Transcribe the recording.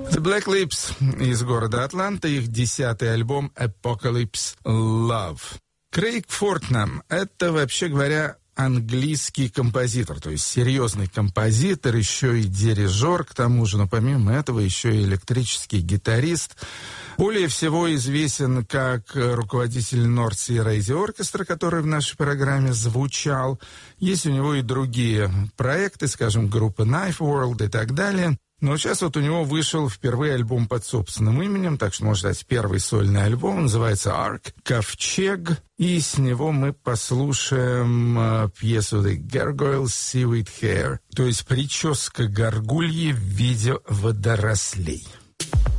The Black Lips из города Атланта, их 10-й альбом Apocalypse Love. Крейг Фортнам — это, вообще говоря, английский композитор, то есть серьезный композитор, еще и дирижер, к тому же, но помимо этого еще и электрический гитарист. Более всего известен как руководитель North Sea Radio Orchestra, который в нашей программе звучал. Есть у него и другие проекты, скажем, группа Knife World и так далее. Но сейчас вот у него вышел впервые альбом под собственным именем, так что, можно сказать, первый сольный альбом, называется «Ark», «Ковчег», и с него мы послушаем пьесу «The Gargoyle's Seaweed Hair», то есть прическа горгульи в виде водорослей.